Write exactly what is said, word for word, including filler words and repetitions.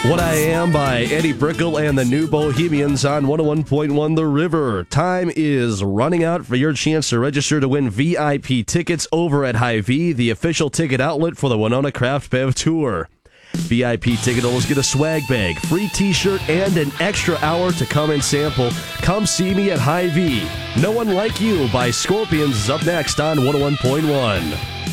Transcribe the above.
What I Am by Eddie Brickell and the New Bohemians on one oh one point one The River. Time is running out for your chance to register to win V I P tickets over at Hy-Vee, the official ticket outlet for the Winona Craft Bev Tour. V I P ticket holders get a swag bag, free t-shirt, and an extra hour to come and sample. Come see me at Hy-Vee. No One Like You by Scorpions is up next on one oh one point one.